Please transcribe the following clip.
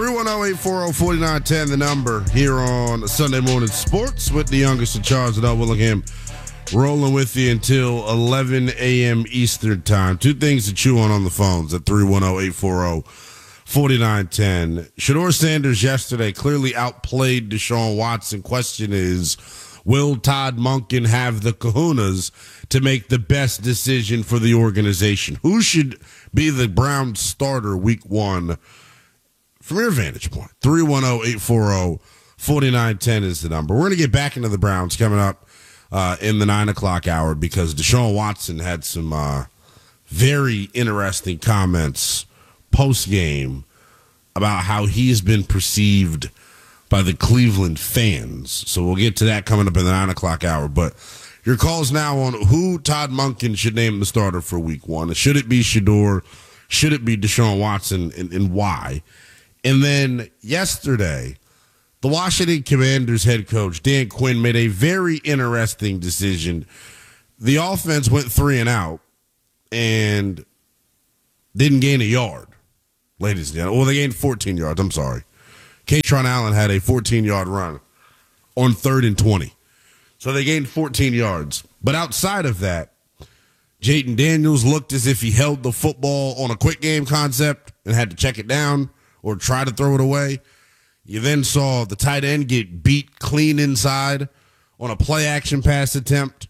310-840-4910, the number here on Sunday Morning Sports with the youngest in charge of Willingham. Rolling with you until 11 a.m. Eastern time. Two things to chew on the phones at 310-840-4910. Shedeur Sanders yesterday clearly outplayed Deshaun Watson. Question is, will Todd Monken have the kahunas to make the best decision for the organization? Who should be the Browns starter week one from your vantage point? 310-840-4910 is the number. We're going to get back into the Browns coming up in the 9 o'clock hour because Deshaun Watson had some very interesting comments post-game about how he's been perceived by the Cleveland fans. So we'll get to that coming up in the 9 o'clock hour. But your calls now on who Todd Monken should name the starter for week one. Should it be Shedeur? Should it be Deshaun Watson? And why? And then yesterday, the Washington Commanders head coach, Dan Quinn, made a very interesting decision. The offense went 3-and-out and didn't gain a yard, ladies and gentlemen. Well, they gained 14 yards. I'm sorry. Kaytron Allen had a 14-yard run on 3rd and 20. So they gained 14 yards. But outside of that, Jayden Daniels looked as if he held the football on a quick game concept and had to check it down or try to throw it away. You then saw the tight end get beat clean inside on a play-action pass attempt.